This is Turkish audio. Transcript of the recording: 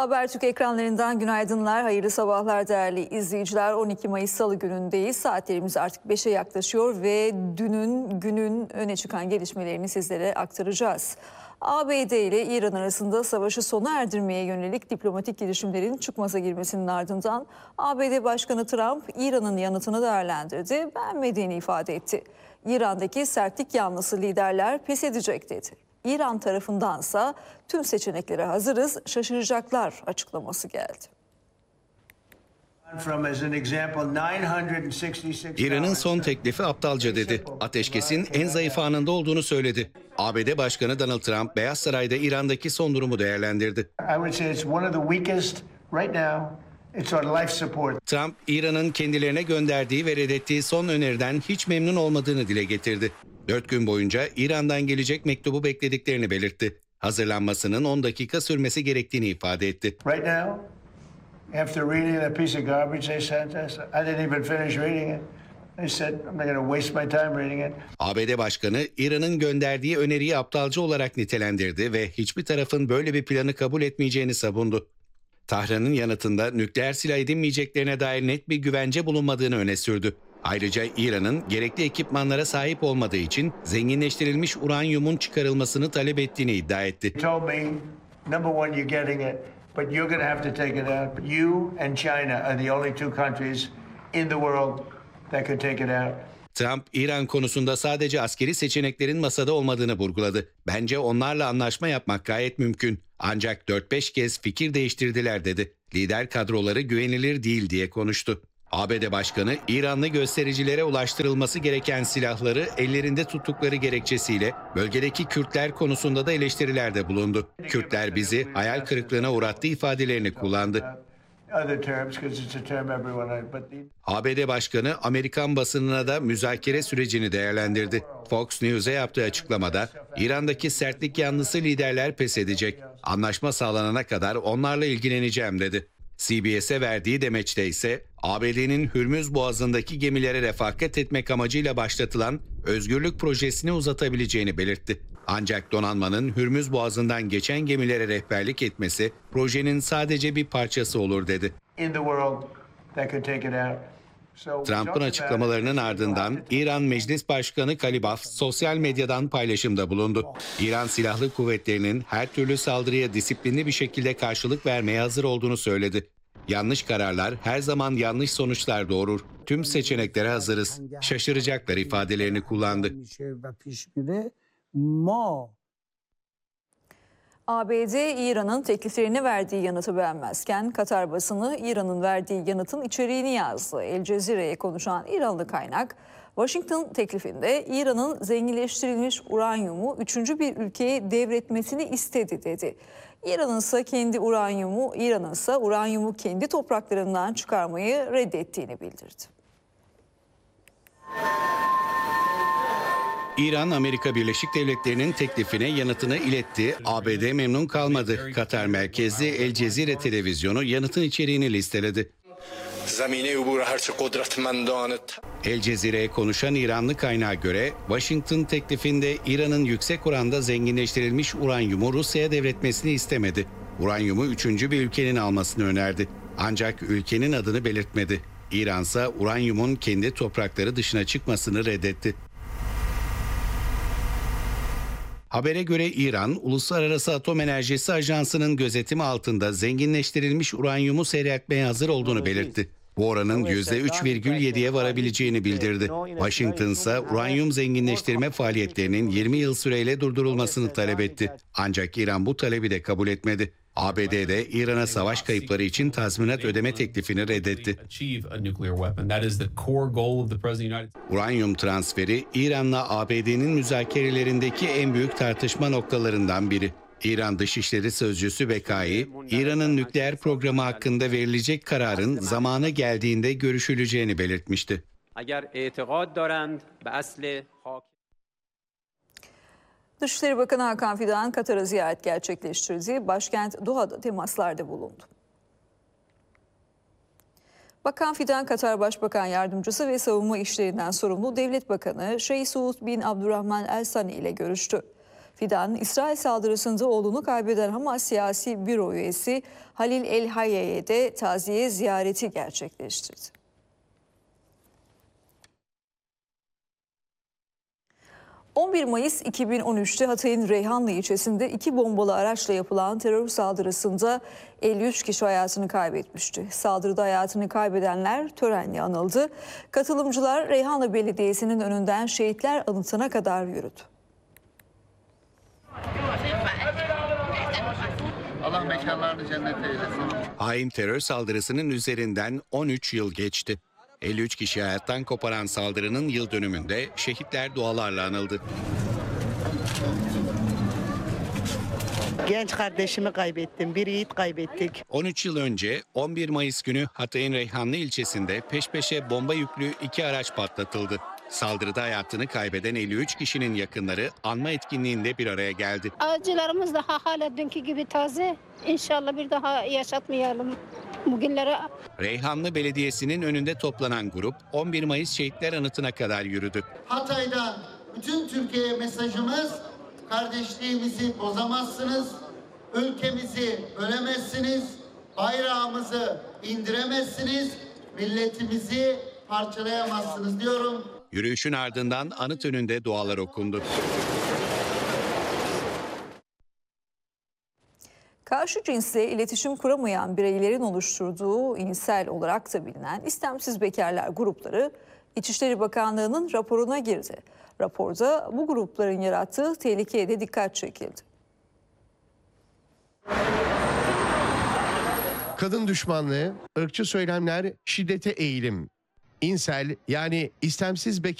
Habertürk ekranlarından günaydınlar, hayırlı sabahlar değerli izleyiciler. 12 Mayıs Salı günündeyiz. Saatlerimiz artık 5'e yaklaşıyor ve günün öne çıkan gelişmelerini sizlere aktaracağız. ABD ile İran arasında savaşı sona erdirmeye yönelik diplomatik girişimlerin çıkmaza girmesinin ardından ABD Başkanı Trump İran'ın yanıtını değerlendirdi, beğenmediğini ifade etti. İran'daki sertlik yanlısı liderler pes edecek dedi. İran tarafındansa tüm seçeneklere hazırız, şaşıracaklar açıklaması geldi. İran'ın son teklifi aptalca dedi. Ateşkesin en zayıf anında olduğunu söyledi. ABD Başkanı Donald Trump, Beyaz Saray'da İran'daki son durumu değerlendirdi. Trump, İran'ın kendilerine gönderdiği ve reddettiği son öneriden hiç memnun olmadığını dile getirdi. 4 gün boyunca İran'dan gelecek mektubu beklediklerini belirtti. Hazırlanmasının 10 dakika sürmesi gerektiğini ifade etti. After reading that piece of garbage they sent us, I didn't even finish reading it. They said, I'm not going to waste my time reading it. ABD Başkanı İran'ın gönderdiği öneriyi aptalca olarak nitelendirdi ve hiçbir tarafın böyle bir planı kabul etmeyeceğini savundu. Tahran'ın yanıtında nükleer silah edinmeyeceklerine dair net bir güvence bulunmadığını öne sürdü. Ayrıca İran'ın gerekli ekipmanlara sahip olmadığı için zenginleştirilmiş uranyumun çıkarılmasını talep ettiğini iddia etti. Told me, number one, you're getting it. But you're going to have to take it out. But you and China are the only two countries in the world that could take it out. Trump, İran konusunda sadece askeri seçeneklerin masada olmadığını vurguladı. Bence onlarla anlaşma yapmak gayet mümkün. Ancak 4-5 kez fikir değiştirdiler dedi. Lider kadroları güvenilir değil diye konuştu. ABD Başkanı, İranlı göstericilere ulaştırılması gereken silahları ellerinde tuttukları gerekçesiyle bölgedeki Kürtler konusunda da eleştirilerde bulundu. Kürtler bizi hayal kırıklığına uğrattı ifadelerini kullandı. ABD Başkanı Amerikan basınına da müzakere sürecini değerlendirdi. Fox News'e yaptığı açıklamada İran'daki sertlik yanlısı liderler pes edecek. Anlaşma sağlanana kadar onlarla ilgileneceğim dedi. CBS'e verdiği demeçte ise ABD'nin Hürmüz Boğazı'ndaki gemilere refakat etmek amacıyla başlatılan özgürlük projesini uzatabileceğini belirtti. Ancak donanmanın Hürmüz Boğazı'ndan geçen gemilere rehberlik etmesi projenin sadece bir parçası olur dedi. Trump'ın açıklamalarının ardından İran Meclis Başkanı Kalibaf sosyal medyadan paylaşımda bulundu. İran Silahlı Kuvvetleri'nin her türlü saldırıya disiplinli bir şekilde karşılık vermeye hazır olduğunu söyledi. Yanlış kararlar her zaman yanlış sonuçlar doğurur. Tüm seçeneklere hazırız. Şaşıracaklar ifadelerini kullandı. ABD, İran'ın tekliflerine verdiği yanıtı beğenmezken Katar basını İran'ın verdiği yanıtın içeriğini yazdı. El Cezire'ye konuşan İranlı kaynak, Washington teklifinde İran'ın zenginleştirilmiş uranyumu üçüncü bir ülkeye devretmesini istedi dedi. İran'ın ise uranyumu kendi topraklarından çıkarmayı reddettiğini bildirdi. İran, Amerika Birleşik Devletleri'nin teklifine yanıtını iletti. ABD memnun kalmadı. Katar merkezli El Cezire televizyonu yanıtın içeriğini listeledi. El Cezire'ye konuşan İranlı kaynağa göre Washington teklifinde İran'ın yüksek oranda zenginleştirilmiş uranyumu Rusya'ya devretmesini istemedi. Uranyumu üçüncü bir ülkenin almasını önerdi. Ancak ülkenin adını belirtmedi. İran ise uranyumun kendi toprakları dışına çıkmasını reddetti. Habere göre İran, Uluslararası Atom Enerjisi Ajansı'nın gözetimi altında zenginleştirilmiş uranyumu seyretmeye hazır olduğunu belirtti. Bu oranın %3,7'ye varabileceğini bildirdi. Washington ise uranyum zenginleştirme faaliyetlerinin 20 yıl süreyle durdurulmasını talep etti. Ancak İran bu talebi de kabul etmedi. ABD'de İran'a savaş kayıpları için tazminat ödeme teklifini reddetti. Uranyum transferi İran'la ABD'nin müzakerelerindeki en büyük tartışma noktalarından biri. İran Dışişleri Sözcüsü Bekai, İran'ın nükleer programı hakkında verilecek kararın zamanı geldiğinde görüşüleceğini belirtmişti. Dışişleri Bakanı Hakan Fidan Katar'a ziyaret gerçekleştirdi. Başkent Doha'da temaslarda bulundu. Bakan Fidan, Katar Başbakan Yardımcısı ve savunma işlerinden sorumlu Devlet Bakanı Şeyh Suud bin Abdurrahman El Sani ile görüştü. Fidan, İsrail saldırısında oğlunu kaybeden Hamas siyasi büro üyesi Halil El-Hayye'ye de taziye ziyareti gerçekleştirdi. 11 Mayıs 2013'te Hatay'ın Reyhanlı ilçesinde 2 bombalı araçla yapılan terör saldırısında 53 kişi hayatını kaybetmişti. Saldırıda hayatını kaybedenler törenle anıldı. Katılımcılar Reyhanlı Belediyesi'nin önünden şehitler anıtına kadar yürüdü. Allah mekanlarını cennet eylesin. Hain terör saldırısının üzerinden 13 yıl geçti. 53 kişi hayattan koparan saldırının yıl dönümünde şehitler dualarla anıldı. Genç kardeşimi kaybettim, bir yiğit kaybettik. 13 yıl önce 11 Mayıs günü Hatay'ın Reyhanlı ilçesinde peş peşe bomba yüklü 2 araç patlatıldı. Saldırıda hayatını kaybeden 53 kişinin yakınları anma etkinliğinde bir araya geldi. Acılarımız daha hala dünkü gibi taze. İnşallah bir daha yaşatmayalım bugünlere. Reyhanlı Belediyesi'nin önünde toplanan grup 11 Mayıs Şehitler Anıtı'na kadar yürüdü. Hatay'dan bütün Türkiye'ye mesajımız: kardeşliğimizi bozamazsınız, ülkemizi bölemezsiniz, bayrağımızı indiremezsiniz, milletimizi parçalayamazsınız diyorum. Yürüyüşün ardından anıt önünde dualar okundu. Karşı cinsle iletişim kuramayan bireylerin oluşturduğu insel olarak da bilinen istemsiz bekarlar grupları İçişleri Bakanlığı'nın raporuna girdi. Raporda bu grupların yarattığı tehlikeye de dikkat çekildi. Kadın düşmanlığı, ırkçı söylemler, şiddete eğilim. İnsel yani istemsiz bekar